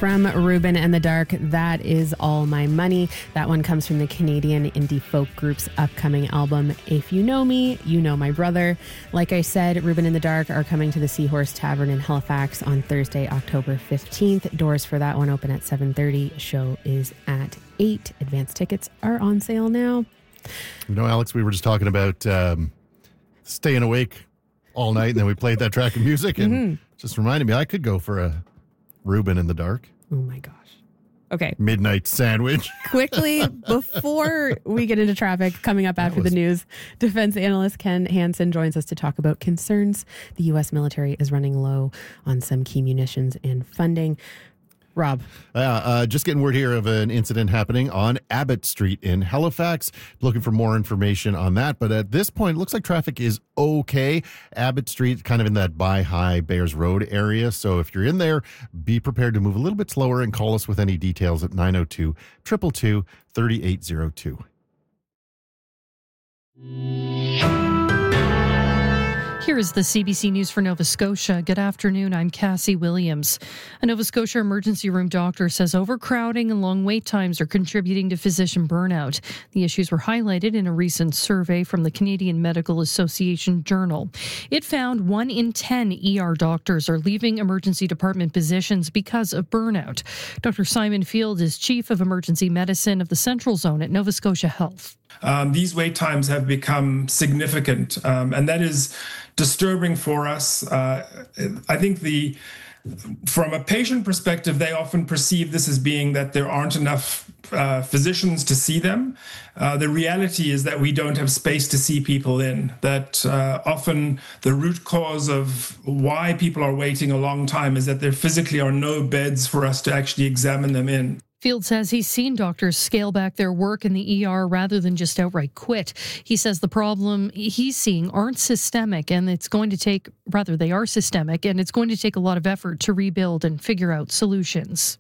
from Ruben and the Dark. That is All My Money. That one comes from the Canadian indie folk group's upcoming album, If You Know Me, You Know My Brother. Like I said, Ruben and the Dark are coming to the Seahorse Tavern in Halifax on Thursday, October 15th. Doors for that one open at 7:30. Show is at 8. Advance tickets are on sale now. You know, Alex, we were just talking about staying awake all night, and then we played that track of music, and just reminded me I could go for a Ruben in the Dark. Oh my gosh. Okay. Midnight sandwich. Quickly, before we get into traffic, coming up after the news, defense analyst Ken Hansen joins us to talk about concerns the U.S. military is running low on some key munitions and funding. Rob. Just getting word here of an incident happening on Abbott Street in Halifax. Looking for more information on that. But at this point, it looks like traffic is okay. Abbott Street, kind of in that By-High Bears Road area. So if you're in there, be prepared to move a little bit slower and call us with any details at 902-222-3802. Here is the CBC News for Nova Scotia. Good afternoon, I'm Cassie Williams. A Nova Scotia emergency room doctor says overcrowding and long wait times are contributing to physician burnout. The issues were highlighted in a recent survey from the Canadian Medical Association Journal. It found 1 in 10 ER doctors are leaving emergency department positions because of burnout. Dr. Simon Field is Chief of Emergency Medicine of the Central Zone at Nova Scotia Health. These wait times have become significant, and that is disturbing for us. I think from a patient perspective, they often perceive this as being that there aren't enough physicians to see them. The reality is that we don't have space to see people in, that often the root cause of why people are waiting a long time is that there physically are no beds for us to actually examine them in. Field says he's seen doctors scale back their work in the ER rather than just outright quit. He says the problem he's seeing aren't systemic, and they are systemic, and it's going to take a lot of effort to rebuild and figure out solutions.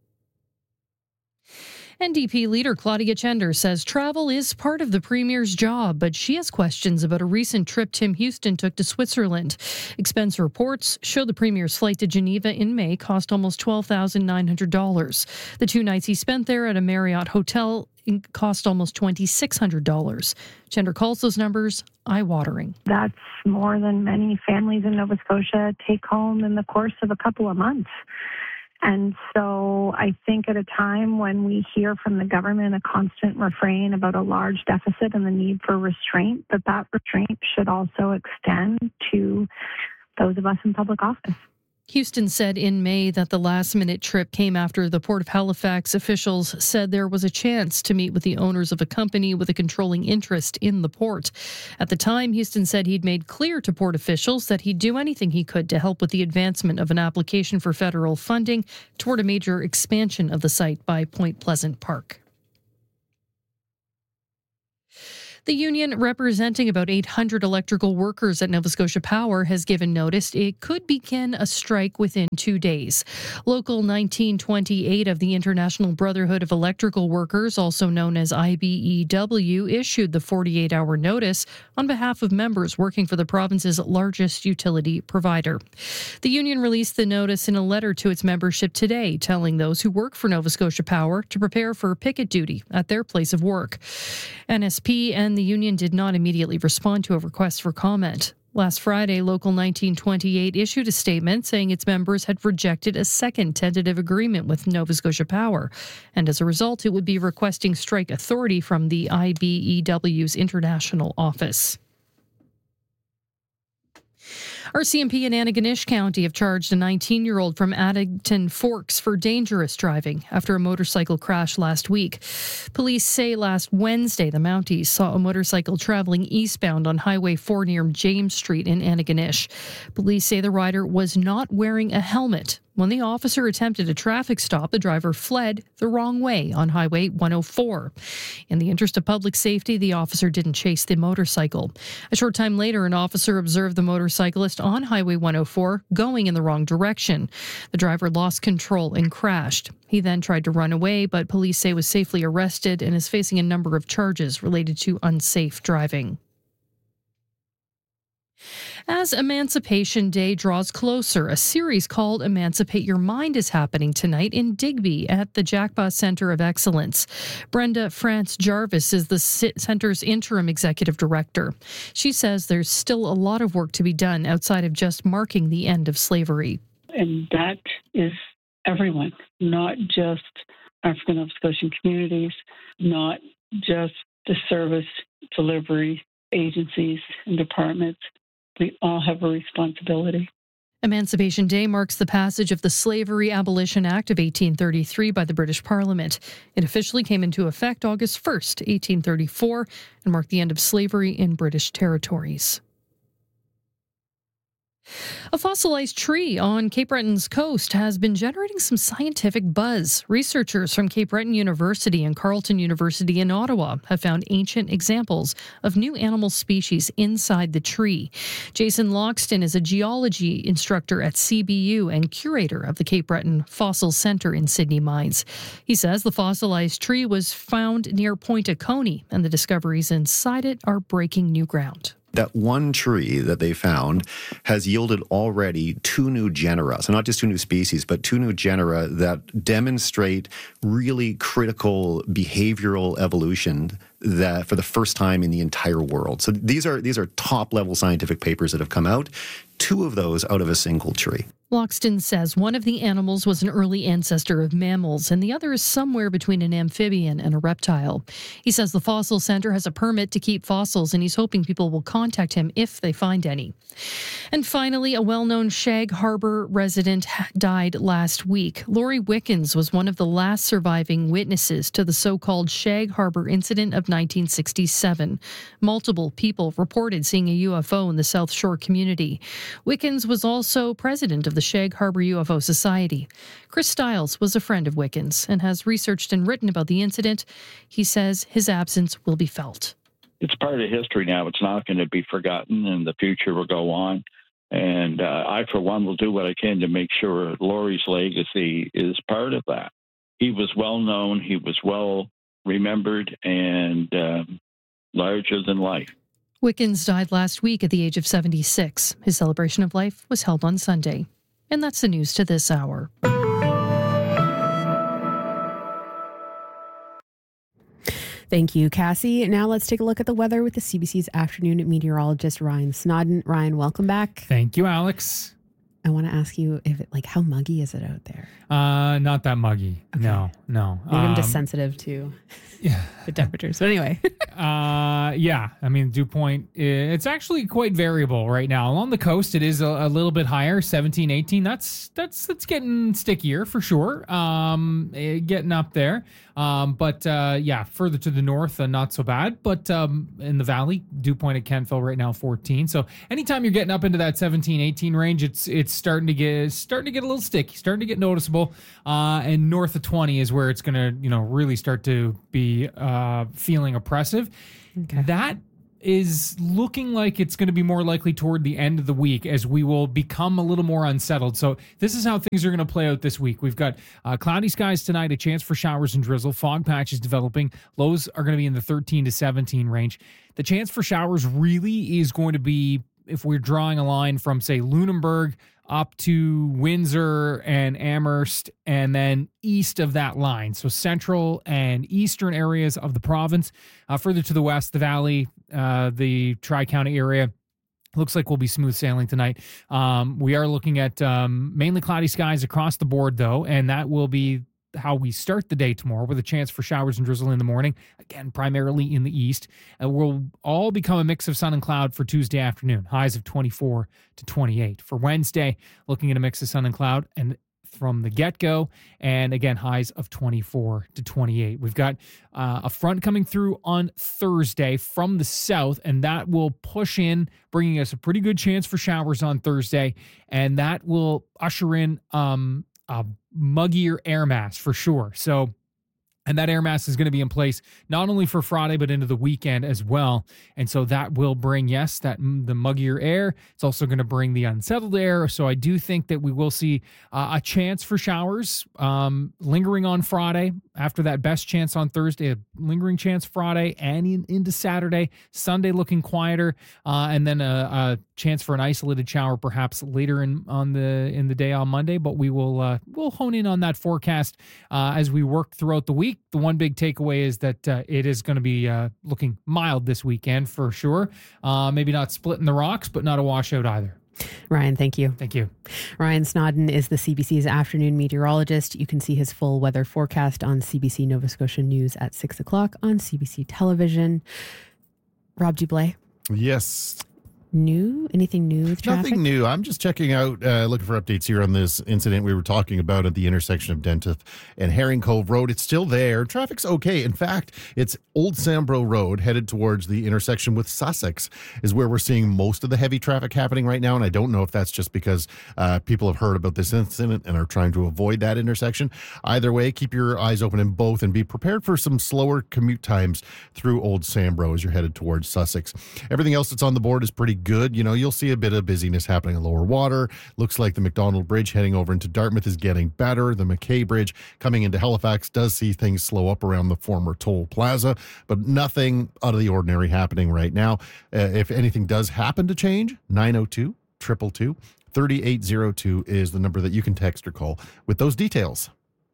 NDP leader Claudia Chender says travel is part of the Premier's job, but she has questions about a recent trip Tim Houston took to Switzerland. Expense reports show the Premier's flight to Geneva in May cost almost $12,900. The 2 nights he spent there at a Marriott hotel cost almost $2,600. Chender calls those numbers eye-watering. That's more than many families in Nova Scotia take home in the course of a couple of months. And so I think at a time when we hear from the government a constant refrain about a large deficit and the need for restraint, that restraint should also extend to those of us in public office. Houston said in May that the last-minute trip came after the Port of Halifax officials said there was a chance to meet with the owners of a company with a controlling interest in the port. At the time, Houston said he'd made clear to port officials that he'd do anything he could to help with the advancement of an application for federal funding toward a major expansion of the site by Point Pleasant Park. The union representing about 800 electrical workers at Nova Scotia Power has given notice it could begin a strike within 2 days. Local 1928 of the International Brotherhood of Electrical Workers, also known as IBEW, issued the 48-hour notice on behalf of members working for the province's largest utility provider. The union released the notice in a letter to its membership today, telling those who work for Nova Scotia Power to prepare for picket duty at their place of work. NSP and the union did not immediately respond to a request for comment. Last Friday, Local 1928 issued a statement saying its members had rejected a second tentative agreement with Nova Scotia Power, and as a result, it would be requesting strike authority from the IBEW's international office. RCMP in Antigonish County have charged a 19-year-old from Addington Forks for dangerous driving after a motorcycle crash last week. Police say last Wednesday the Mounties saw a motorcycle traveling eastbound on Highway 4 near James Street in Antigonish. Police say the rider was not wearing a helmet. When the officer attempted a traffic stop, the driver fled the wrong way on Highway 104. In the interest of public safety, the officer didn't chase the motorcycle. A short time later, an officer observed the motorcyclist on Highway 104 going in the wrong direction. The driver lost control and crashed. He then tried to run away, but police say was safely arrested and is facing a number of charges related to unsafe driving. As Emancipation Day draws closer, a series called Emancipate Your Mind is happening tonight in Digby at the Jackpot Center of Excellence. Brenda France Jarvis is the center's interim executive director. She says there's still a lot of work to be done outside of just marking the end of slavery. And that is everyone, not just African Nova Scotian communities, not just the service delivery agencies and departments. We all have a responsibility. Emancipation Day marks the passage of the Slavery Abolition Act of 1833 by the British Parliament. It officially came into effect August 1st, 1834, and marked the end of slavery in British territories. A fossilized tree on Cape Breton's coast has been generating some scientific buzz. Researchers from Cape Breton University and Carleton University in Ottawa have found ancient examples of new animal species inside the tree. Jason Loxton is a geology instructor at CBU and curator of the Cape Breton Fossil Centre in Sydney Mines. He says the fossilized tree was found near Point Oconee, and the discoveries inside it are breaking new ground. That one tree that they found has yielded already 2 new genera. So not just 2 new species, but 2 new genera that demonstrate really critical behavioral evolution that for the first time in the entire world. So these are top-level scientific papers that have come out, 2 of those out of a single tree. Loxton says one of the animals was an early ancestor of mammals, and the other is somewhere between an amphibian and a reptile. He says the Fossil Centre has a permit to keep fossils, and he's hoping people will contact him if they find any. And finally, a well-known Shag Harbour resident died last week. Laurie Wickens was one of the last surviving witnesses to the so-called Shag Harbour incident of 1967. Multiple people reported seeing a UFO in the South Shore community. Wickens was also president of the Shag Harbour UFO Society. Chris Stiles was a friend of Wickens and has researched and written about the incident. He says his absence will be felt. It's part of history now. It's not going to be forgotten, and the future will go on. And I, for one, will do what I can to make sure Laurie's legacy is part of that. He was well known, he was well remembered, and larger than life. Wickens died last week at the age of 76. His celebration of life was held on Sunday. And that's the news to this hour. Thank you, Cassie. Now let's take a look at the weather with the CBC's afternoon meteorologist, Ryan Snodden. Ryan, welcome back. Thank you, Alex. I want to ask you how muggy is it out there? Not that muggy. Okay. No. Maybe I'm just sensitive to the temperatures. But anyway. Yeah. I mean, dew point, it's actually quite variable right now. Along the coast, it is a little bit higher, 17, 18. That's getting stickier for sure. Getting up there. But further to the north, not so bad. But in the valley, dew point at Kentville right now, 14. So anytime you're getting up into that 17, 18 range, it's starting to get a little sticky, starting to get noticeable. And north of 20 is where it's going to, really start to be feeling oppressive. Okay. That is looking like it's going to be more likely toward the end of the week as we will become a little more unsettled. So this is how things are going to play out this week. We've got cloudy skies tonight, a chance for showers and drizzle, fog patches developing. Lows are going to be in the 13 to 17 range. The chance for showers really is going to be, if we're drawing a line from, say, Lunenburg up to Windsor and Amherst, and then east of that line. So central and eastern areas of the province. Further to the west, the valley, the Tri-County area. Looks like we'll be smooth sailing tonight. We are looking at mainly cloudy skies across the board, though, and that will be how we start the day tomorrow, with a chance for showers and drizzle in the morning, again, primarily in the east. We'll all become a mix of sun and cloud for Tuesday afternoon, highs of 24 to 28. For Wednesday, looking at a mix of sun and cloud and from the get-go, and again, highs of 24 to 28. We've got a front coming through on Thursday from the south, and that will push in, bringing us a pretty good chance for showers on Thursday, and that will usher in a muggier air mass for sure. So, and that air mass is going to be in place not only for Friday, but into the weekend as well. And so that will bring, the muggier air. It's also going to bring the unsettled air. So I do think that we will see a chance for showers lingering on Friday after that best chance on Thursday, a lingering chance Friday and into Saturday. Sunday looking quieter, and then a chance for an isolated shower perhaps later in the day on Monday. But we'll hone in on that forecast as we work throughout the week. The one big takeaway is that it is going to be looking mild this weekend for sure. Maybe not splitting the rocks, but not a washout either. Ryan, thank you. Thank you. Ryan Snodden is the CBC's afternoon meteorologist. You can see his full weather forecast on CBC Nova Scotia News at 6 o'clock on CBC television. Rob Dublé. Yes. Anything new with traffic? Nothing new. I'm just checking out, looking for updates here on this incident we were talking about at the intersection of Dentith and Herring Cove Road. It's still there. Traffic's okay. In fact, it's Old Sambro Road headed towards the intersection with Sussex is where we're seeing most of the heavy traffic happening right now. And I don't know if that's just because people have heard about this incident and are trying to avoid that intersection. Either way, keep your eyes open in both and be prepared for some slower commute times through Old Sambro as you're headed towards Sussex. Everything else that's on the board is pretty good. You know, you'll see a bit of busyness happening in lower water. Looks like the McDonald Bridge heading over into Dartmouth is getting better. The McKay Bridge coming into Halifax does see things slow up around the former toll plaza, but nothing out of the ordinary happening right now. If anything does happen to change, 902-222 3802 is the number that you can text or call with those details.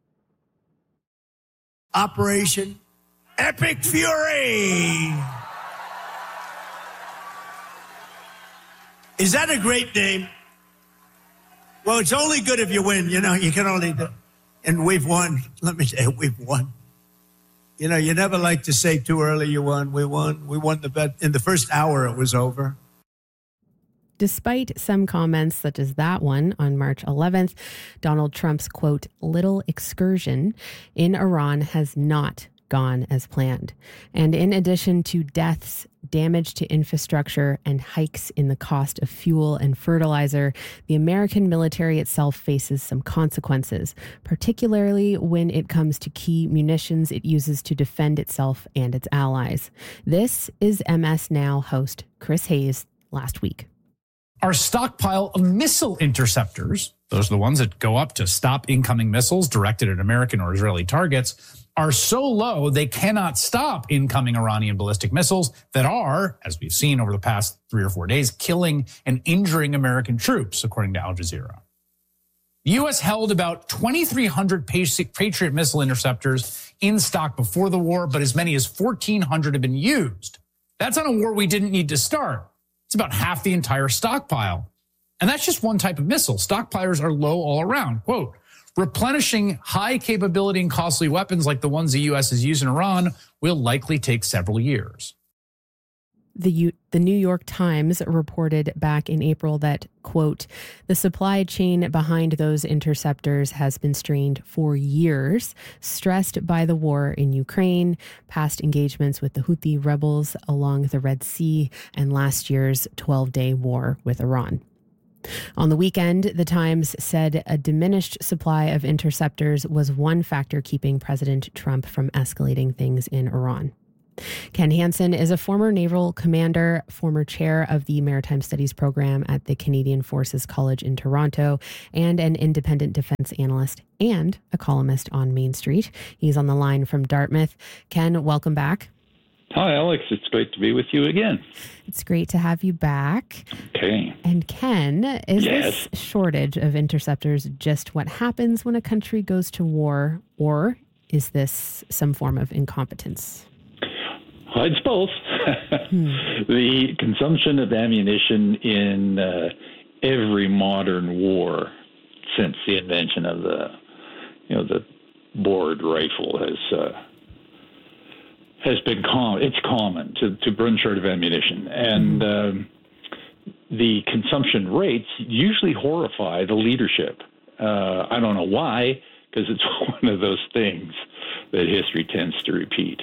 Operation Epic Fury. Is that a great name? Well, it's only good if you win. You know, you can only do. And we've won. Let me tell you, we've won. You know, you never like to say too early you won. We won. We won the bet. In the first hour, it was over. Despite some comments such as that one on March 11th, Donald Trump's, quote, little excursion in Iran has not gone as planned. And in addition to deaths, damage to infrastructure, and hikes in the cost of fuel and fertilizer, the American military itself faces some consequences, particularly when it comes to key munitions it uses to defend itself and its allies. This is MS Now host Chris Hayes last week. Our stockpile of missile interceptors, those are the ones that go up to stop incoming missiles directed at American or Israeli targets, are so low they cannot stop incoming Iranian ballistic missiles that are, as we've seen over the past 3 or 4 days, killing and injuring American troops, according to Al Jazeera. The U.S. held about 2,300 Patriot missile interceptors in stock before the war, but as many as 1,400 have been used. That's on a war we didn't need to start. It's about half the entire stockpile. And that's just one type of missile. Stockpilers are low all around. Quote, replenishing high capability and costly weapons like the ones the U.S. has used in Iran will likely take several years. The New York Times reported back in April that, quote, the supply chain behind those interceptors has been strained for years, stressed by the war in Ukraine, past engagements with the Houthi rebels along the Red Sea, and last year's 12-day war with Iran. On the weekend, the Times said a diminished supply of interceptors was one factor keeping President Trump from escalating things in Iran. Ken Hansen is a former naval commander, former chair of the Maritime Studies program at the Canadian Forces College in Toronto, and an independent defense analyst and a columnist on Main Street. He's on the line from Dartmouth. Ken, welcome back. Hi, Alex. It's great to be with you again. It's great to have you back. Okay. And Ken, is this shortage of interceptors just what happens when a country goes to war, or is this some form of incompetence? It's both. The consumption of ammunition in every modern war since the invention of the bored rifle has been common. It's common to run short of ammunition, and the consumption rates usually horrify the leadership. I don't know why, because it's one of those things that history tends to repeat.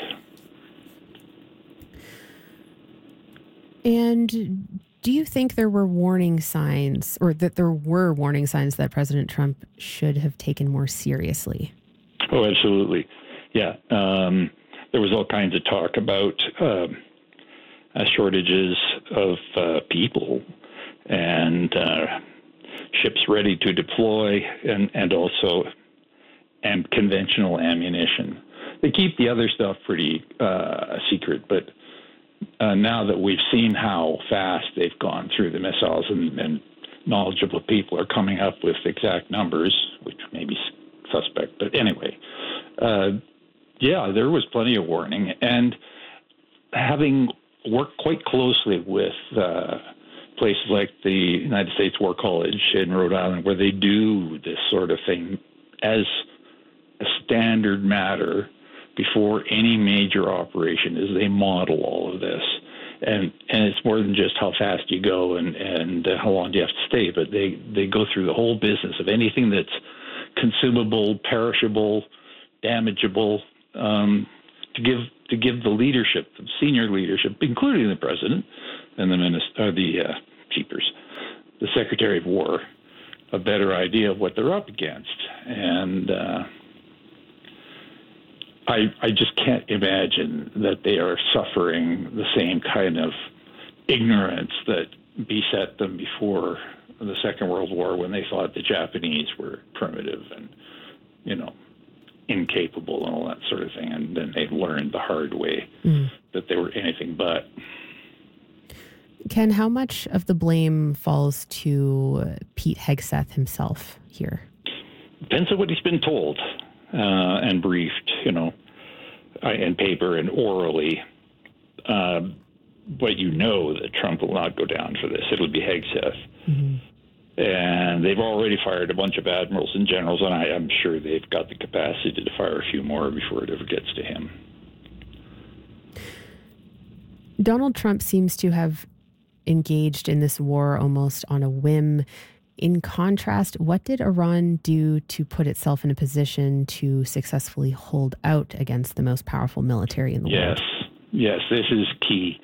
And do you think there were warning signs, or that there were warning signs that President Trump should have taken more seriously? Oh, absolutely. Yeah. There was all kinds of talk about shortages of people and ships ready to deploy and also conventional ammunition. They keep the other stuff pretty secret, but now that we've seen how fast they've gone through the missiles and knowledgeable people are coming up with exact numbers, which may be suspect, but anyway, there was plenty of warning. And having worked quite closely with places like the United States War College in Rhode Island, where they do this sort of thing as a standard matter before any major operation, is they model all of this. And it's more than just how fast you go and how long do you have to stay, but they go through the whole business of anything that's consumable, perishable, damageable, to give the leadership, the senior leadership, including the president and the Secretary of War, a better idea of what they're up against. And I just can't imagine that they are suffering the same kind of ignorance that beset them before the Second World War, when they thought the Japanese were primitive and, incapable and all that sort of thing. And then they learned the hard way that they were anything but. Ken, how much of the blame falls to Pete Hegseth himself here? Depends on what he's been told and briefed, in paper and orally. But that Trump will not go down for this. It'll be Hegseth. Mm-hmm. And they've already fired a bunch of admirals and generals, and I'm sure they've got the capacity to fire a few more before it ever gets to him. Donald Trump seems to have engaged in this war almost on a whim. In contrast, what did Iran do to put itself in a position to successfully hold out against the most powerful military in the world? Yes, this is key.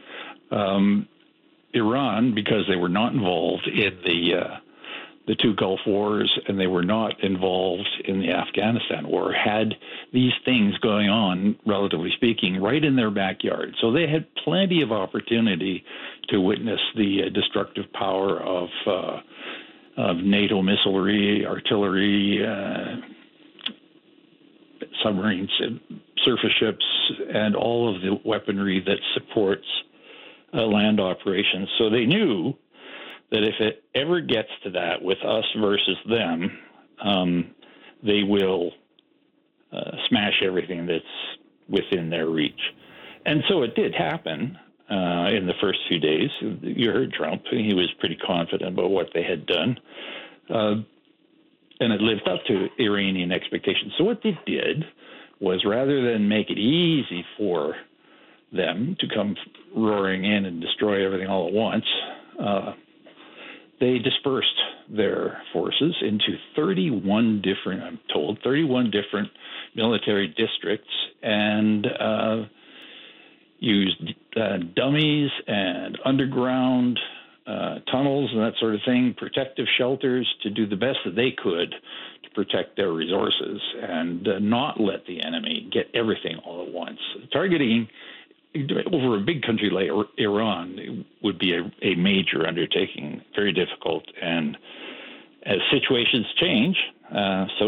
Iran, because they were not involved in the two Gulf Wars and they were not involved in the Afghanistan war, had these things going on, relatively speaking, right in their backyard. So they had plenty of opportunity to witness the destructive power of NATO missilery, artillery, submarines, surface ships, and all of the weaponry that supports land operations. So they knew that if it ever gets to that with us versus them, they will smash everything that's within their reach. And so it did happen in the first few days. You heard Trump. He was pretty confident about what they had done. And it lived up to Iranian expectations. So what they did was, rather than make it easy for them to come roaring in and destroy everything all at once, they dispersed their forces into 31 different military districts, and used dummies and underground tunnels and that sort of thing, protective shelters, to do the best that they could to protect their resources and not let the enemy get everything all at once. Targeting over a big country like Iran would be a major undertaking, very difficult. And as situations change, so